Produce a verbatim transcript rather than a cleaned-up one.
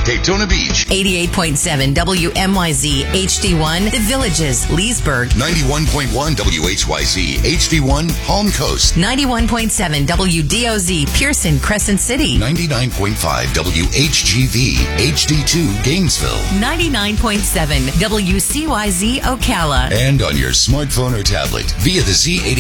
Daytona Beach. eighty-eight point seven W M Y Z H D one, The Villages, Leesburg. ninety-one point one W H Y Z H D one, Palm Coast. ninety-one point seven W D O Z Pearson, Crescent City. ninety-nine point five W H G V H D two, Gainesville. ninety-nine point seven W C Y Z Ocala. And on your smartphone or tablet via the Z eighty.